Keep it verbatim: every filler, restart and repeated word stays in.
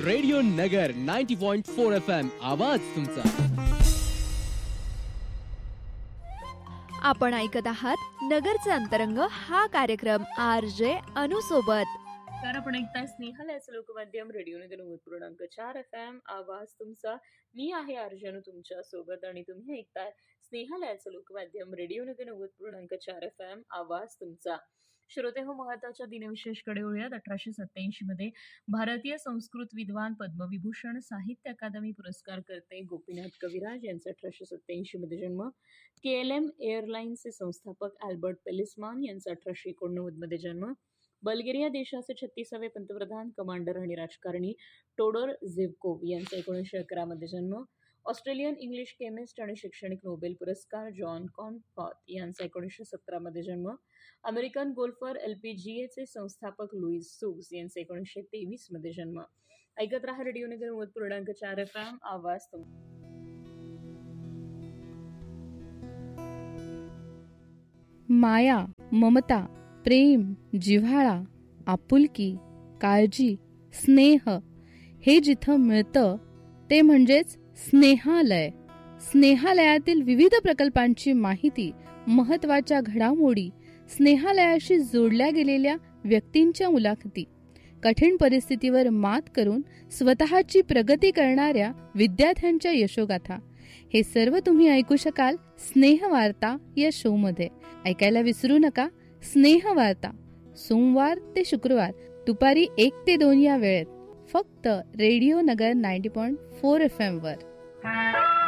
Radio नगर नव्वद point चार F M आवाज तुमचा. आपण ऐकत आहात नगरचे अंतरंग हा कार्यक्रम आर जे अनु सोबत. तर आपण ऐकताय स्नेहालयाचं लोकमाध्यम रेडिओ नगर नव्वद पूर्णांक चार एफ एम आवाज तुमचा. मी आहे अर्जन तुमच्या सोबत आणि तुम्ही ऐकताय स्नेहालयाचं लोकमाध्यम रेडिओ नगर नव्वद पूर्णांक चार एफ एम आवाज तुमचा. श्रोते हो, महत्वाच्या दिनविशेषकडे वळूयात. अठराशे सत्याऐंशी मध्ये भारतीय संस्कृत विद्वान, पद्मविभूषण, साहित्य अकादमी पुरस्कार करते गोपीनाथ कविराज यांचा अठराशे सत्याऐंशी मध्ये जन्म. के एल एम एअरलाइन्सचे संस्थापक अल्बर्ट पेलिसमान यांचा अठराशे एकोणनव्वद मध्ये जन्म. बल्गेरिया देशाचे छत्तीसावे पंतप्रधान, कमांडर आणि राजकारणी टोडोर झिव्कोव यांचा एकोणीसशे अकरा मध्ये जन्म. ऑस्ट्रेलियन इंग्लिश केमिस्ट आणि शैक्षणिक नोबेल पुरस्कार जॉन कॉनकॉथ यांचा एकोणीसशे सतरा मध्ये जन्म. American golfer L P G एचे संस्थापक लुईस सुग्स यांचा एकोणीसशे तेवीस मध्ये जन्म. ऐकत राहा रेडिओ नगर नव्वद पूर्णांक चार एफ एम आवाज तुम. माया, ममता, प्रेम, जिव्हाळा, आपुलकी, काळजी, स्नेह हे जिथं मिळतं ते म्हणजेच स्नेहालय. स्नेहालयातील विविध प्रकल्पांची माहिती, महत्वाच्या घडामोडी, स्नेहालयाशी जोडल्या गेलेल्या व्यक्तींच्या मुलाखती, कठीण परिस्थितीवर मात करून स्वतःची प्रगती करणाऱ्या विद्यार्थ्यांच्या यशोगाथा, हे सर्व तुम्ही ऐकू शकाल स्नेहवार्ता या शो मध्ये. ऐकायला विसरू नका स्नेहवार्ता, सोमवार ते शुक्रवार दुपारी एक ते दोन या वेळेत, फक्त रेडिओ नगर नव्वद पॉइंट चार एफ एम वर.